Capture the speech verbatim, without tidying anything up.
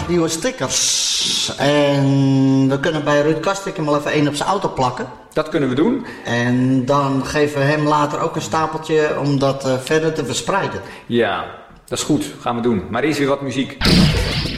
nieuwe stickers. En we kunnen bij Ruud Kastrik hem wel even één op zijn auto plakken. Dat kunnen we doen. En dan geven we hem later ook een stapeltje om dat uh, verder te verspreiden. Ja, dat is goed. Gaan we doen. Maar eerst weer wat muziek.